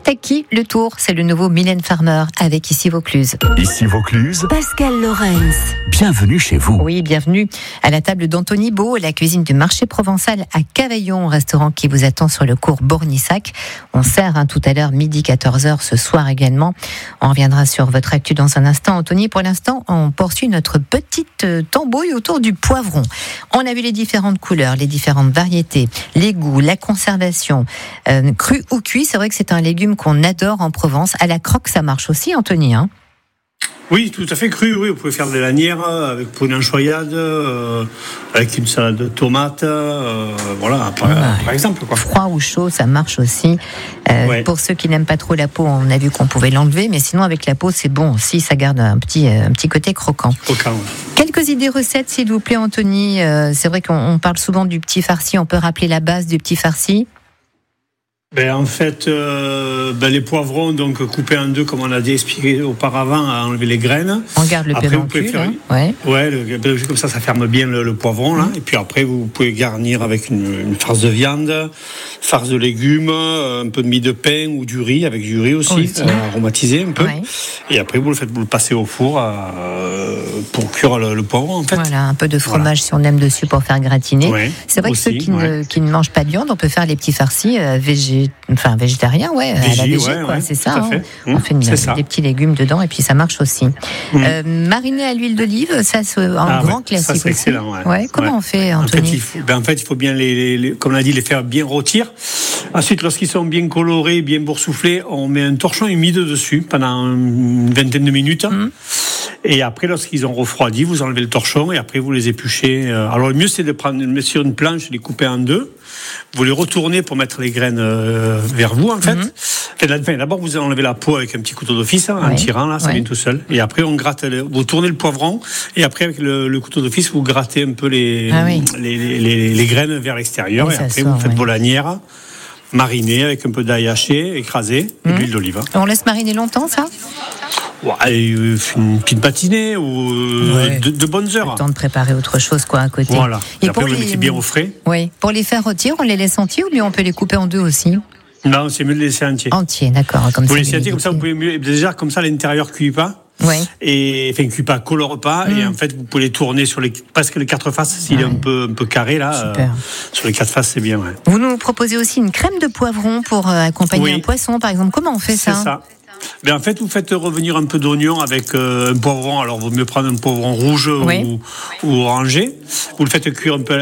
C'est à qui le tour? C'est le nouveau Mylène Farmer avec Ici Vaucluse. Ici Vaucluse. Pascal Lorenz. Bienvenue chez vous. Oui, bienvenue à la table d'Anthony Beau, la cuisine du marché provençal à Cavaillon, restaurant qui vous attend sur le cours Bournissac. On sert tout à l'heure, midi 14h, ce soir également. On reviendra sur votre actu dans un instant, Anthony. Pour l'instant, on poursuit notre petite tambouille autour du poivron. On a vu les différentes couleurs, les différentes variétés, les goûts, la conservation, cru ou cuit. C'est vrai que c'est un légume qu'on adore en Provence. À la croque, ça marche aussi, Anthony, hein? Oui, tout à fait cru. Oui, vous pouvez faire de lanières avec pour une enchoyade, avec une salade de tomates, voilà, par exemple. Quoi. Froid ou chaud, ça marche aussi. Ouais. Pour ceux qui n'aiment pas trop la peau, on a vu qu'on pouvait l'enlever, mais sinon avec la peau, c'est bon aussi. Ça garde un petit côté croquant. Croquant. Ouais. Quelques idées recettes, s'il vous plaît, Anthony. C'est vrai qu'on parle souvent du petit farci. On peut rappeler la base du petit farci? En fait, les poivrons, donc coupés en deux, comme on a dit expliqué auparavant, à enlever les graines. On garde le pédoncule. Comme ça ferme bien le poivron. Là. Et puis après, vous pouvez garnir avec une farce de viande, farce de légumes, un peu de mie de pain ou du riz, avec du riz aussi, aromatisé un peu. Ouais. Et après, vous le passez au four pour cuire le poivron, en fait. Voilà, un peu de fromage si on aime dessus pour faire gratiner. Ouais, c'est vrai aussi, que ceux qui ne mangent pas de viande, on peut faire les petits farcis végétarien, à la végé, c'est ça. On fait des petits légumes dedans et puis ça marche aussi. Mariner à l'huile d'olive, ça c'est un grand classique. Ça c'est excellent. Comment on fait, Anthony? En fait, il faut bien comme on a dit, les faire bien rôtir. Ensuite, lorsqu'ils sont bien colorés, bien boursouflés, on met un torchon humide dessus pendant une vingtaine de minutes. Et après, lorsqu'ils ont refroidi, vous enlevez le torchon et après vous les épluchez. Alors le mieux, c'est de prendre sur une planche, les couper en deux. Vous les retournez pour mettre les graines vers vous, en fait. D'abord, vous enlevez la peau avec un petit couteau d'office, en tirant, là, ça vient tout seul. Et après, on gratte, vous tournez le poivron, et après, avec le couteau d'office, vous grattez un peu les graines vers l'extérieur. Et après, vous faites vos lanières, marinées avec un peu d'ail haché, écrasé, et de l'huile d'olive. On laisse mariner longtemps, ça? Une petite matinée ou de bonnes heures. Le temps de préparer autre chose à côté. Voilà. Et après, vous les mettez bien au frais. Oui. Pour les faire rôtir, on les laisse entiers ou bien on peut les couper en deux aussi? Non, c'est mieux de les laisser entiers. Entiers, d'accord. Vous les laissez entiers, comme ça, vous pouvez mieux. Déjà, comme ça, l'intérieur ne cuit pas. Oui. Et cuit pas, colore pas. Et en fait, vous pouvez les tourner sur presque les quatre faces, s'il est un peu carré là. Sur les quatre faces, c'est bien. Ouais. Vous nous proposez aussi une crème de poivron pour accompagner un poisson, par exemple. Comment on fait ça? C'est ça. En fait, vous faites revenir un peu d'oignon avec un poivron. Alors, il vaut mieux prendre un poivron rouge ou orangé. Vous le faites cuire un peu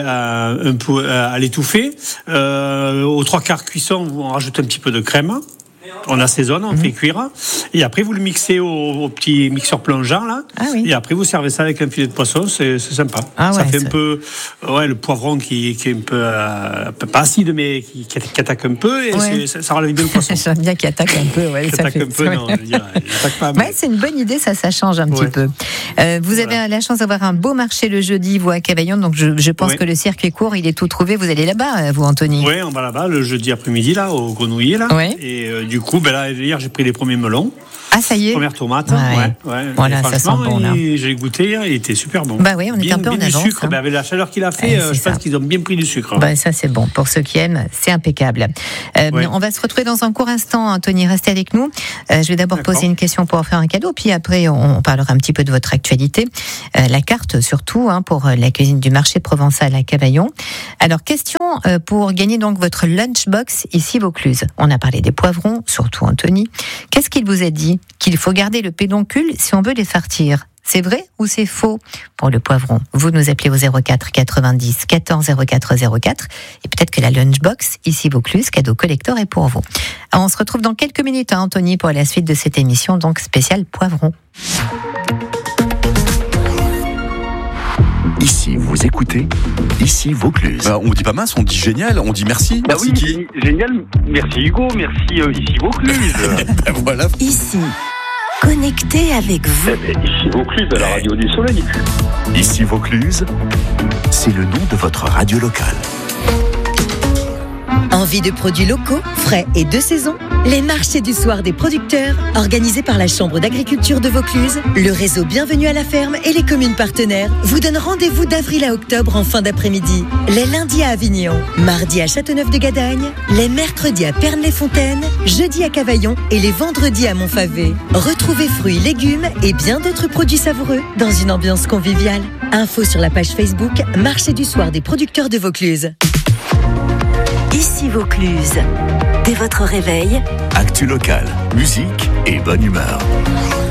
à l'étouffer. Aux 3/4 cuisson, vous en rajoutez un petit peu de crème. On assaisonne, on fait cuire. Et après, vous le mixez au petit mixeur plongeant, là. Et après, vous servez ça avec un filet de poisson. C'est sympa. Ça fait un peu, le poivron qui est un peu, pas acide, mais qui attaque un peu. Et ça relève bien le poisson. J'aime bien qu'il attaque un peu. Qui attaque un peu, non, je veux dire, il attaque pas. C'est une bonne idée, ça change un petit peu. Vous avez la chance d'avoir un beau marché le jeudi, vous, à Cavaillon. Donc, je pense que le circuit court, il est tout trouvé. Vous allez là-bas, vous, Anthony? Oui, on va là-bas le jeudi après-midi, là, au Grenouiller, là. Et du coup, hier, j'ai pris les premiers melons. Ah, ça y est. Première tomate. Voilà, ça sent bon, là. J'ai goûté hier, il était super bon. On est un peu en avance. Du sucre, avec la chaleur qu'il a fait, je pense qu'ils ont bien pris du sucre. Ça, c'est bon. Pour ceux qui aiment, c'est impeccable. On va se retrouver dans un court instant, Anthony. Restez avec nous. Je vais d'abord poser une question pour faire un cadeau, puis après, on parlera un petit peu de votre actualité. La carte, surtout, pour la cuisine du marché provençal à Cavaillon. Alors, question pour gagner donc votre lunchbox ici, Vaucluse. On a parlé des poivrons, surtout Anthony. Qu'est-ce qu'il vous a dit? Qu'il faut garder le pédoncule si on veut les fartir. C'est vrai ou c'est faux pour le poivron? Vous nous appelez au 04 90 14 04 04 et peut-être que la lunchbox ici Vaucluse, cadeau collector, est pour vous. Alors, on se retrouve dans quelques minutes, Anthony, pour la suite de cette émission, donc spéciale poivron. Ici, vous écoutez, ici Vaucluse. On dit pas mince, on dit génial, on dit merci. Merci qui? Génial, merci Hugo, merci ici Vaucluse. Voilà. Ici, connecté avec vous. Ici Vaucluse, à la radio du soleil. Ici Vaucluse, c'est le nom de votre radio locale. Envie de produits locaux, frais et de saison? Les marchés du soir des producteurs, organisés par la Chambre d'agriculture de Vaucluse, le réseau Bienvenue à la ferme et les communes partenaires vous donnent rendez-vous d'avril à octobre en fin d'après-midi. Les lundis à Avignon, mardi à Châteauneuf-de-Gadagne, les mercredis à Pernes-les-Fontaines, jeudi à Cavaillon et les vendredis à Montfavet. Retrouvez fruits, légumes et bien d'autres produits savoureux dans une ambiance conviviale. Info sur la page Facebook Marché du soir des producteurs de Vaucluse. Ici Vaucluse. Dès votre réveil, Actu locale, musique et bonne humeur.